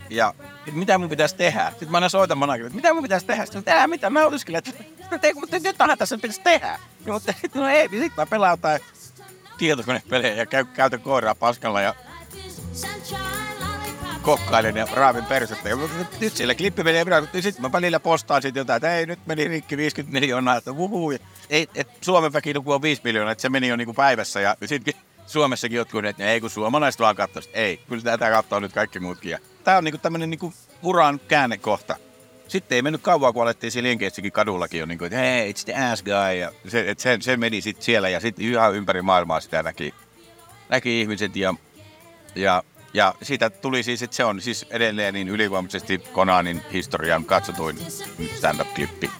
Ja mitä mun pitäisi tehdä? Sitten mä aina soitan managerille, että mitä mun pitäisi tehdä? Sitten tehdä mitä? Mä oliskelin, että jotain tässä pitäisi tehdä. Mutta no ei, sitten mä pelaan jotain tietokonepelejä ja käytän koiraa paskalla ja kokkailen ja raavin persettä. Ja nyt siellä klippi menee viraan, sitten mä välillä postaan siitä jotain, että ei, nyt meni rikki 50 miljoonaa, että vuhuu. Suomen väkiluku on 5 miljoonaa, että se meni jo niinku päivässä ja sitten Suomessakin jotkut, että ei kun suomalaiset vaan katsoo, ei, kyllä tätä katsoo nyt kaikki muutkin. Tää on niinku tämmönen niinku uran käännekohta. Sitten ei mennyt kauan, kun alettiin siellä Jenkeissäkin kadullakin jo, niin kuin, että hey, it's the ass guy. Ja se meni sitten siellä ja sitten ihan ympäri maailmaa sitä näki ihmiset. Ja siitä tuli siis, että se on siis edelleen niin ylivoimaisesti Conanin historian katsotuin stand-up-klippi.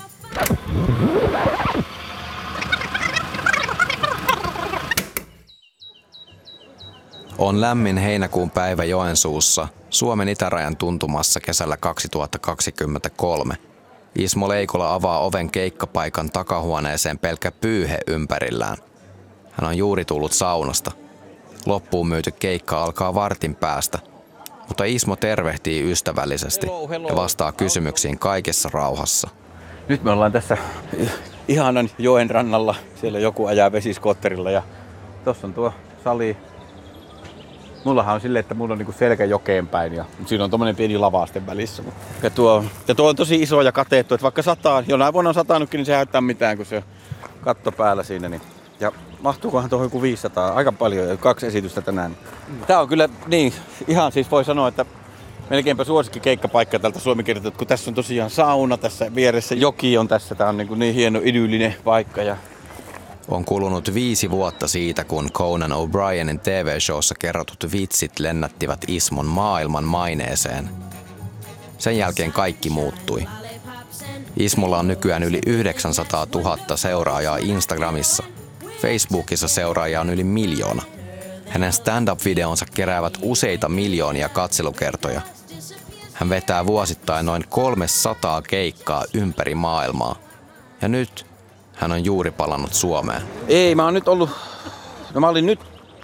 On lämmin heinäkuun päivä Joensuussa, Suomen itärajan tuntumassa kesällä 2023. Ismo Leikola avaa oven keikkapaikan takahuoneeseen pelkkä pyyhe ympärillään. Hän on juuri tullut saunasta. Loppuun myyty keikka alkaa vartin päästä, mutta Ismo tervehtii ystävällisesti ja vastaa kysymyksiin kaikessa rauhassa. Nyt me ollaan tässä ihanan joen rannalla. Siellä joku ajaa vesiskotterilla ja tossa on tuo sali. Mullahan on silleen, että mulla on niinku selkä jokeen päin ja siinä on tommonen pieni lavaste välissä. Ja tuo on tosi iso ja kateettu, että vaikka sataa, jonain vuonna on satanutkin, niin se ei haittaa mitään, kun se katto päällä siinä. Niin. Ja mahtuukohan tuohon joku 500, aika paljon ja 2 esitystä tänään. Tää on kyllä niin, ihan siis voi sanoa, että melkeinpä suosikki keikkapaikka tältä suomenkirjoitettu, kun tässä on tosiaan sauna tässä vieressä, joki on tässä, tää on niin hieno idyllinen paikka. On kulunut 5 vuotta siitä, kun Conan O'Brienin TV-showssa kerrotut vitsit lennättivät Ismon maailman maineeseen. Sen jälkeen kaikki muuttui. Ismolla on nykyään yli 900 000 seuraajaa Instagramissa. Facebookissa seuraajia on yli 1 000 000. Hänen stand-up-videonsa keräävät useita miljoonia katselukertoja. Hän vetää vuosittain noin 300 keikkaa ympäri maailmaa. Ja nyt hän on juuri palannut Suomeen. Ei, mä oon nyt ollut, mä olin nyt,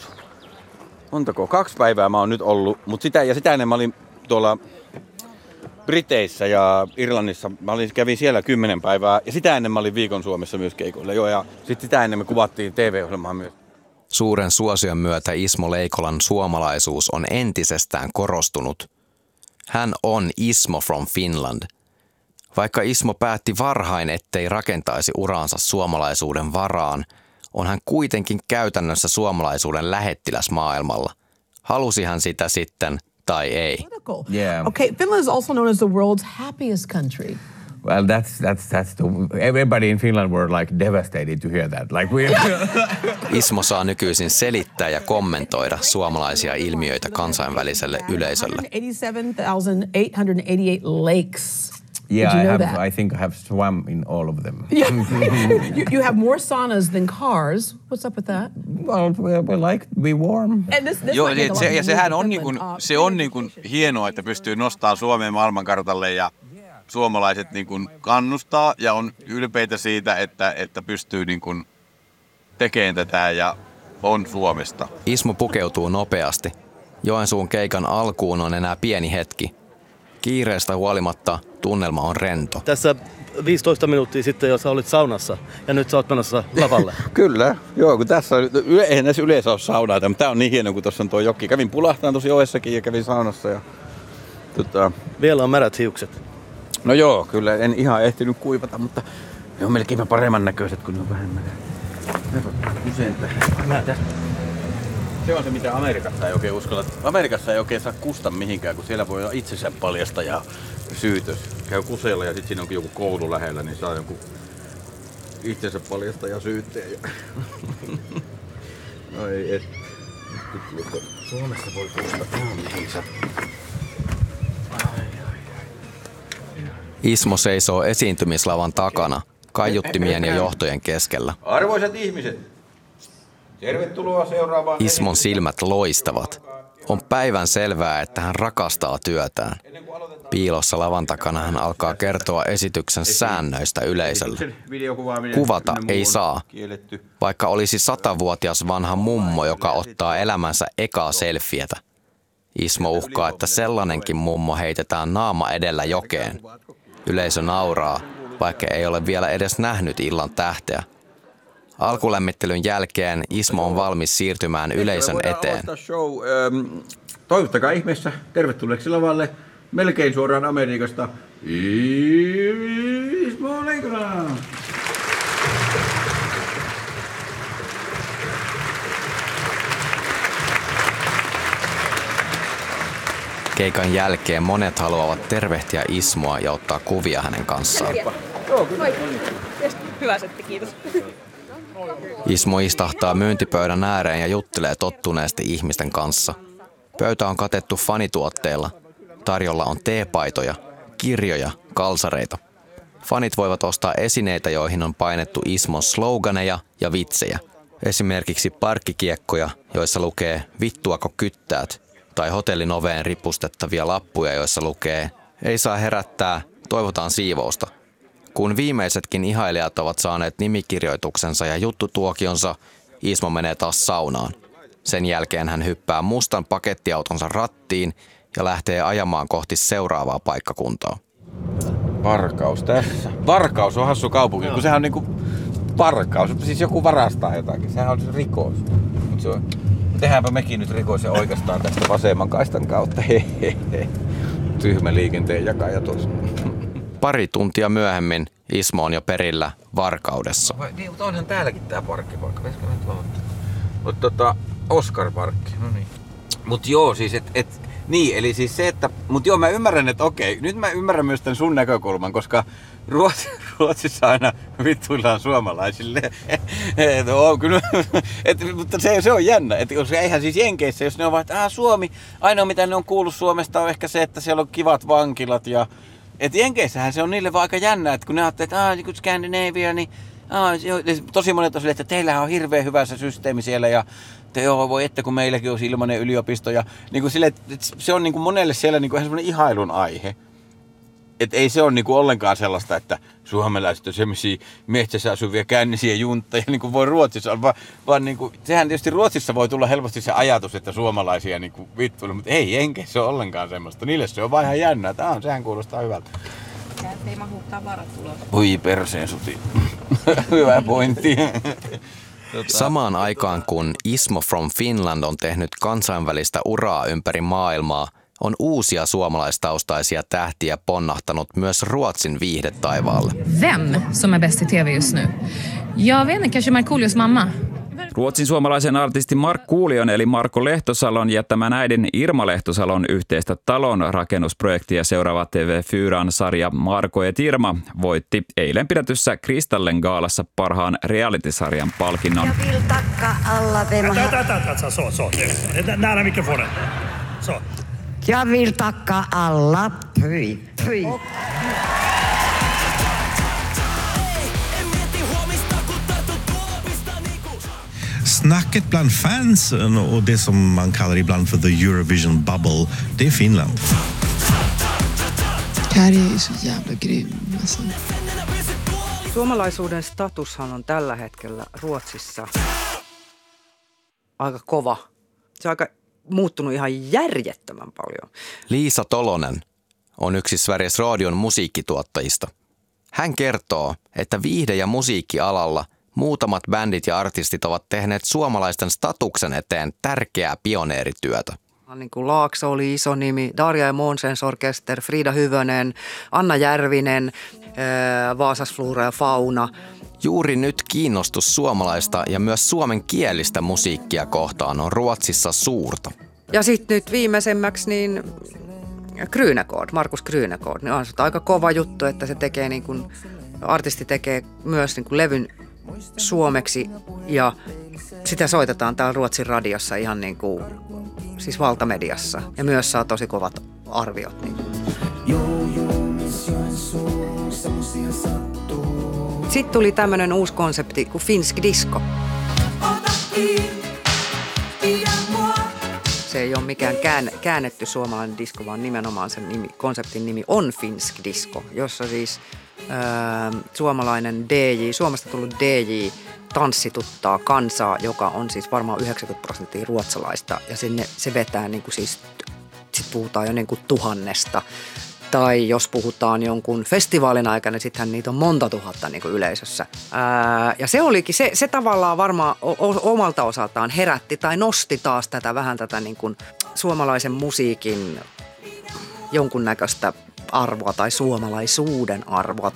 2 päivää mä oon nyt ollut, mutta sitä ennen mä olin tuolla Briteissä ja Irlannissa, kävin siellä 10 päivää ja sitä ennen mä olin viikon Suomessa myös keikoilla. Joo, ja sitten sitä ennen me kuvattiin TV-ohjelmaa myös. Suuren suosion myötä Ismo Leikolan suomalaisuus on entisestään korostunut. Hän on Ismo from Finland. Vaikka Ismo päätti varhain, ettei rakentaisi uraansa suomalaisuuden varaan, on hän kuitenkin käytännössä suomalaisuuden lähettiläs maailmalla. Halusi hän sitä sitten tai ei. Yeah. Okay, Finland is also known as the world's happiest country. Well, everybody in Finland were like devastated to hear that. Like Ismo saa nykyisin selittää ja kommentoida suomalaisia ilmiöitä kansainväliselle yleisölle. 87,888 lakes. Yeah, I think I have swum in all of them. Yeah. you have more saunas than cars. What's up with that? Well, we like to be warm. Joo, ja sehän on se on hienoa, että pystyy nostamaan Suomeen maailmankartalle ja suomalaiset kannustaa ja on ylpeitä siitä, että pystyy tekemään tätä ja on Suomesta. Ismo pukeutuu nopeasti. Joensuun keikan alkuun on enää pieni hetki. Kiireestä huolimatta tunnelma on rento. Tässä 15 minuuttia sitten jo sä olit saunassa ja nyt sä oot menossa lavalle. Kyllä, joo, kun tässä eihän näissä yleensä ole saunaa, mutta tää on niin hieno, kun tuossa on tuo joki. Kävin pulahtaan tosi joessakin ja kävin saunassa. Ja, Vielä on märät hiukset. No joo, kyllä en ihan ehtinyt kuivata, mutta ne on melkein paremman näköiset kuin ne on vähemmän. Usein se on se, mitä Amerikassa ei oikein uskalla. Amerikassa ei oikein saa kusta mihinkään, kun siellä voi olla itsensä paljastaja syytös. Käy kuseella ja sitten siinä onkin joku koulu lähellä, niin saa joku itsensä paljastaja syytteen. Ai et. Suomessa voi kusta mihinsä. Ismo seisoo esiintymislavan takana, kaiuttimien ja johtojen keskellä. Arvoisat ihmiset, tervetuloa seuraavaan. Ismon silmät loistavat. On päivän selvää, että hän rakastaa työtään. Piilossa lavan takana hän alkaa kertoa esityksen säännöistä yleisölle. Kuvata ei saa, vaikka olisi 100-vuotias vanha mummo, joka ottaa elämänsä ekaa selfietä. Ismo uhkaa, että sellainenkin mummo heitetään naama edellä jokeen. Yleisö nauraa, vaikka ei ole vielä edes nähnyt illan tähteä. Alkulämmittelyn jälkeen Ismo on valmis siirtymään yleisön eteen. Toivottakaa ihmeessä tervetulleeksi lavalle melkein suoraan Amerikasta Ismo Leikola. Keikan jälkeen monet haluavat tervehtiä Ismoa ja ottaa kuvia hänen kanssaan. Hyvä setti, kiitos. Ismo istahtaa myyntipöydän ääreen ja juttelee tottuneesti ihmisten kanssa. Pöytä on katettu fanituotteilla. Tarjolla on teepaitoja, kirjoja, kalsareita. Fanit voivat ostaa esineitä, joihin on painettu Ismon sloganeja ja vitsejä. Esimerkiksi parkkikiekkoja, joissa lukee "vittuako kyttäät", tai hotellin oveen ripustettavia lappuja, joissa lukee "ei saa herättää, toivotaan siivousta". Kun viimeisetkin ihailijat ovat saaneet nimikirjoituksensa ja juttutuokionsa, Ismo menee taas saunaan. Sen jälkeen hän hyppää mustan pakettiautonsa rattiin ja lähtee ajamaan kohti seuraavaa paikkakuntaa. Varkaus tässä. Varkaus on hassu kaupunki, kun sehän on niinku varkaus. Siis joku varastaa jotakin. Sehän on rikos. Tehdäänpä mekin nyt rikos ja oikeastaan tästä vasemman kaistan kautta. Hehehe. Tyhmä liikenteen jakaja tuossa. Pari tuntia myöhemmin Ismo on jo perillä Varkaudessa. Niin, mutta onhan täälläkin tää parkkipaikka. Mutta Oscar-parkki. No niin. Mut joo, siis niin, eli siis se, että... Mut joo, mä ymmärrän, että okei, nyt mä ymmärrän myös tän sun näkökulman, koska Ruotsissa aina vittuillaan suomalaisille. Mutta se on jännä, että eihän siis Jenkeissä, jos ne on vaan, että Suomi, ainoa mitä ne on kuullut Suomesta on ehkä se, että siellä on kivat vankilat ja... Että Jenkeissähän se on niille vaan aika jännä, että kun ne ajattelee, että Scandinavia, niin tosi monet on silleen, että teillähän on hirveän hyvä se systeemi siellä ja voi että kun meilläkin olisi ilmainen yliopisto ja niin kuin sille, että se on niin kuin monelle siellä niin kuin ihan semmoinen ihailun aihe. Että ei se ole niin kuin ollenkaan sellaista, että suomalaiset on semmoisia metsässä asuvia kännisiä juntteja niin kuin voi Ruotsissa, vaan niin kuin, sehän tietysti Ruotsissa voi tulla helposti se ajatus, että suomalaisia niin kuin vittuilla, mutta ei Jenkeissä ole ollenkaan semmoista. Niille se on vaan ihan jännä, että sehän kuulostaa hyvältä. Ei mahu tavarat tuloa. Oi perseen suti. Hyvä pointti. Samaan aikaan kun Ismo from Finland on tehnyt kansainvälistä uraa ympäri maailmaa, on uusia suomalaistaustaisia tähtiä ponnahtanut myös Ruotsin viihdetaivaalle. Vem som är bäst i TV just nu? Jag vet inte, kanske Markoolios mamma. Ruotsin suomalaisen artistin Markkuulion eli Marko Lehtosalon ja tämän äidin Irma Lehtosalon yhteistä talon rakennusprojektia seuraava TV4:n sarja Marko et Irma voitti eilen pidätyssä Kristallen gaalassa parhaan reality-sarjan palkinnon. Jag vill tacka alla. Py, py. Snacket bland fansen och det som man kallar ibland för the Eurovision bubble, det är Finland. Kari är så jävla grym. Alltså. Suomalaisuuden statushan on tällä hetkellä Ruotsissa aika kova. Se on aika muuttunut ihan järjettömän paljon. Liisa Tolonen on yksi Sveriges Radion musiikkituottajista. Hän kertoo, että viihde- ja musiikkialalla muutamat bändit ja artistit ovat tehneet suomalaisten statuksen eteen tärkeää pioneerityötä. Niin kuin Laakso oli iso nimi, Darja ja Månsens Orkester, Frida Hyvönen, Anna Järvinen, Vaasas Flora ja Fauna. Juuri nyt kiinnostus suomalaista ja myös suomenkielistä musiikkia kohtaan on Ruotsissa suurta. Ja sitten nyt viimeisemmäksi niin Krynekord, Markus Krynekord, niin on aika kova juttu, että se tekee niin kuin, artisti tekee myös niin kuin levyn suomeksi ja sitä soitetaan täällä Ruotsin radiossa ihan niin kuin, siis valtamediassa ja myös saa tosi kovat arviot. Niin. Sitten tuli tämmöinen uusi konsepti kuin finsk disco. Se ei ole mikään käännetty suomalainen disco, vaan nimenomaan sen konseptin nimi on finsk disco, jossa siis suomalainen DJ, Suomesta tullut DJ tanssituttaa kansaa, joka on siis varmaan 90% ruotsalaista ja se vetää niin kuin siis sit puhutaan jo niin kuin 1000. Tai jos puhutaan jonkun festivaalin aikana, niin sittenhän niitä on monta tuhatta niin kuin yleisössä. Ja se olikin, se tavallaan varmaan omalta osaltaan herätti tai nosti taas vähän tätä niin kuin suomalaisen musiikin jonkunnäköistä arvoa tai suomalaisuuden arvoa.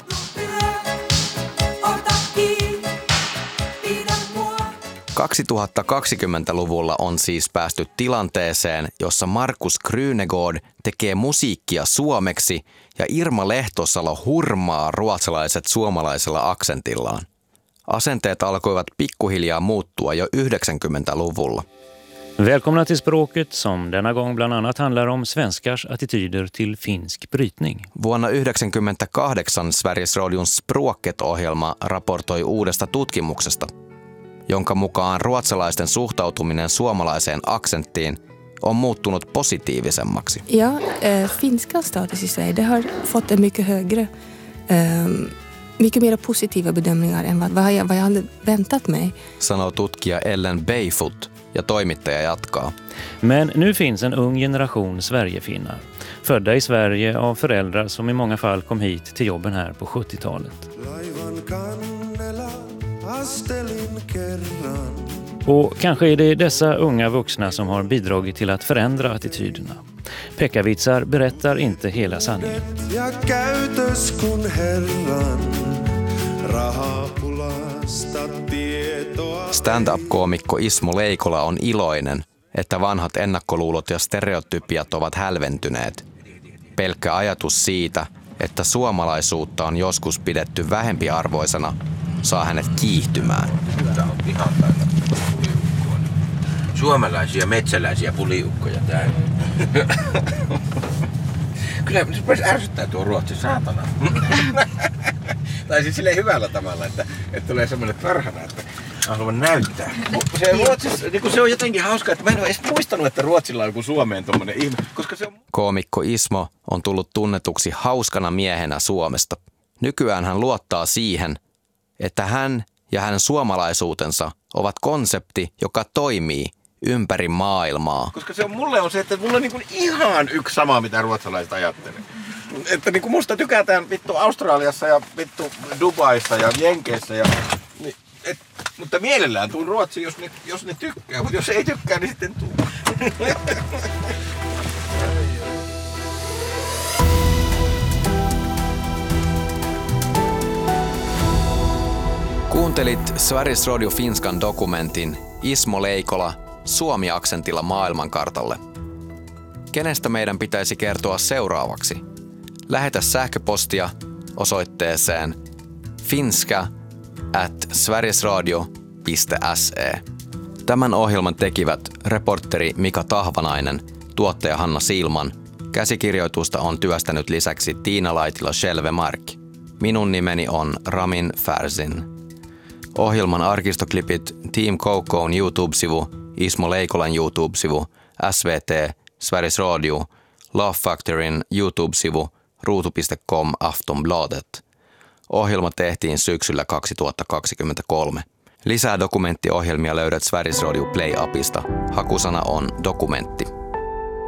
2020-luvulla on siis päästy tilanteeseen, jossa Markus Krunegård tekee musiikkia suomeksi ja Irma Lehtosalo hurmaa ruotsalaiset suomalaisella aksentillaan. Asenteet alkoivat pikkuhiljaa muuttua jo 90-luvulla. Välkomna till Språket som denna gång bland annat handlar om svenskars attityder till finsk brytning. Vuonna 1998 Sveriges Radion Språket-ohjelma raportoi uudesta tutkimuksesta, jonka mukaan ruotsalaisten suhtautuminen suomalaiseen aksenttiin on muuttunut positiivisemmaksi. Ja, finska status i Sverige det har fått en mycket högre, mycket mer positiva bedömningar än vad jag hade väntat mig. Sanoo tutkija Ellen Beifoot ja toimittaja jatkaa. Men nu finns en ung generation Sverigefinnar, födda i Sverige av föräldrar som i många fall kom hit till jobben här på 70-talet. Och kanske är det dessa unga vuxna som har bidragit till att förändra attityderna. Pekkavitsar berättar inte hela sanningen. Stand-up-koomikko Ismo Leikola on iloinen, että vanhat ennakkoluulot ja stereotypiat ovat hälventyneet. Pelkkä ajatus siitä, että suomalaisuutta on joskus pidetty vähempiarvoisena, saa hänet kiihtymään. Suomalaisia metsäläisiä puliukkoja täällä. Kyllä se voisi ärsyttää tuo Ruotsi, saatana. Tai siis silleen hyvällä tavalla, että tulee semmoinen perhana, että haluan näyttää. Se Ruotsissa, niin se on jotenkin hauskaa, että mä en ole edes muistanut, että Ruotsilla on joku Suomeen tommonen ihme, koska se on... Koomikko Ismo on tullut tunnetuksi hauskana miehenä Suomesta. Nykyään hän luottaa siihen, että hän ja hänen suomalaisuutensa ovat konsepti, joka toimii ympäri maailmaa. Koska mulle on se, että mulla on niin kuin ihan yksi sama, mitä ruotsalaiset ajattelee. Että niin kuin musta tykätään vittu Australiassa ja vittu Dubaissa ja Jenkeissä. Niin, mutta mielellään tuun Ruotsiin, jos ne tykkää. Mutta jos ei tykkää, niin sitten tuu. Kuuntelit Sveriges Radio Finskan dokumentin Ismo Leikola Suomi-aksentilla maailmankartalle. Kenestä meidän pitäisi kertoa seuraavaksi? Lähetä sähköpostia osoitteeseen finska@sverigesradio.se. Tämän ohjelman tekivät reporteri Mika Tahvanainen, tuottaja Hanna Silman. Käsikirjoitusta on työstänyt lisäksi Tiina Laitila-Shelvemark. Minun nimeni on Ramin Färsin. Ohjelman arkistoklipit Team Cocoon YouTube-sivu, Ismo Leikolan YouTube-sivu, SVT, Sveriges Radio, Love Factoryn YouTube-sivu, ruutu.com Aftonbladet. Ohjelma tehtiin syksyllä 2023. Lisää dokumenttiohjelmia löydät Sveriges Radio Play-appista. Hakusana on dokumentti.